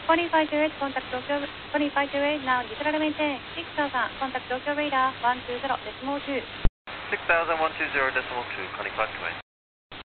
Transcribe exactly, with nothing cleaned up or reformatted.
twenty-five to eight, contact Tokyo, twenty-five to eight, now Nitorara maintain, six thousand, contact Tokyo radar, one two zero decimal two. six thousand, one two zero decimal two, twenty-five to eight.